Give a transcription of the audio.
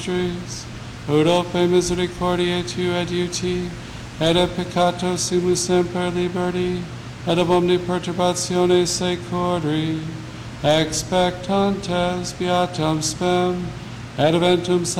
mysteries, Udope misericordiae tu et uti, et a peccato sumus semper liberti, et ab omni perturbatione secori, expectantes beatam spem, et eventum